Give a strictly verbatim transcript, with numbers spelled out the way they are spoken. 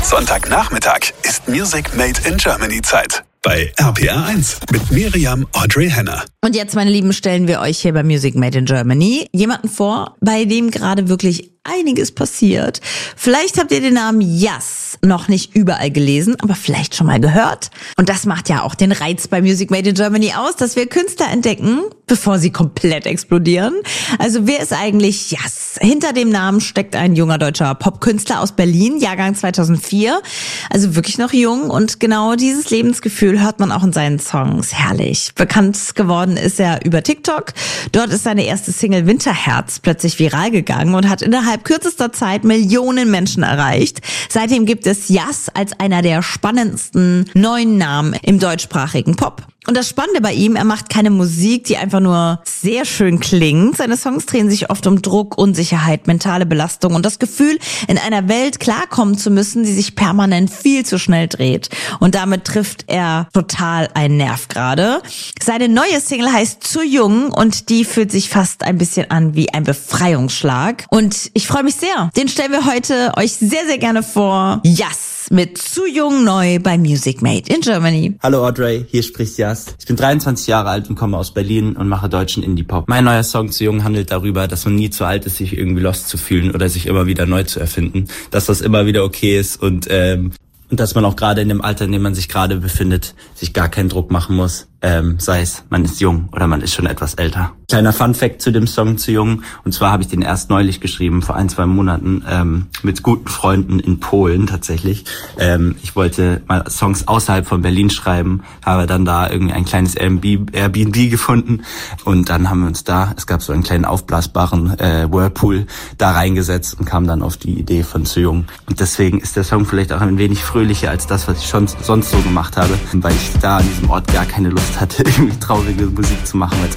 Sonntagnachmittag ist Music Made in Germany Zeit. Bei R P R eins mit Miriam Audrey Henner. Und jetzt, meine Lieben, stellen wir euch hier bei Music Made in Germany jemanden vor, bei dem gerade wirklich einiges passiert. Vielleicht habt ihr den Namen Yas noch nicht überall gelesen, aber vielleicht schon mal gehört. Und das macht ja auch den Reiz bei Music Made in Germany aus, dass wir Künstler entdecken, bevor sie komplett explodieren. Also wer ist eigentlich Yas? Hinter dem Namen steckt ein junger deutscher Popkünstler aus Berlin, Jahrgang zweitausendvier. Also wirklich noch jung, und genau dieses Lebensgefühl hört man auch in seinen Songs. Herrlich. Bekannt geworden ist er über TikTok. Dort ist seine erste Single Winterherz plötzlich viral gegangen und hat innerhalb kürzester Zeit Millionen Menschen erreicht. Seitdem gibt es Yas als einer der spannendsten neuen Namen im deutschsprachigen Pop. Und das Spannende bei ihm, er macht keine Musik, die einfach nur sehr schön klingt. Seine Songs drehen sich oft um Druck, Unsicherheit, mentale Belastung und das Gefühl, in einer Welt klarkommen zu müssen, die sich permanent viel zu schnell dreht. Und damit trifft er total einen Nerv gerade. Seine neue Single heißt Zu Jung und die fühlt sich fast ein bisschen an wie ein Befreiungsschlag. Und ich freue mich sehr. Den stellen wir heute euch sehr, sehr gerne vor. Yas mit Zu Jung neu bei Music Made in Germany. Hallo Audrey, hier spricht Yas. Ich bin dreiundzwanzig Jahre alt und komme aus Berlin und mache deutschen Indie-Pop. Mein neuer Song Zu Jung handelt darüber, dass man nie zu alt ist, sich irgendwie lost zu fühlen oder sich immer wieder neu zu erfinden. Dass das immer wieder okay ist und ähm, und dass man auch gerade in dem Alter, in dem man sich gerade befindet, sich gar keinen Druck machen muss. Ähm, sei es, man ist jung oder man ist schon etwas älter. Kleiner Funfact zu dem Song Zu Jung. Und zwar habe ich den erst neulich geschrieben, vor ein, zwei Monaten, ähm, mit guten Freunden in Polen tatsächlich. Ähm, ich wollte mal Songs außerhalb von Berlin schreiben, habe dann da irgendwie ein kleines Airbnb gefunden. Und dann haben wir uns da, es gab so einen kleinen aufblasbaren äh, Whirlpool, da reingesetzt und kamen dann auf die Idee von Zu Jung. Und deswegen ist der Song vielleicht auch ein wenig fröhlicher als das, was ich schon sonst so gemacht habe, weil ich da an diesem Ort gar keine Lust hatte, irgendwie traurige Musik zu machen, weil es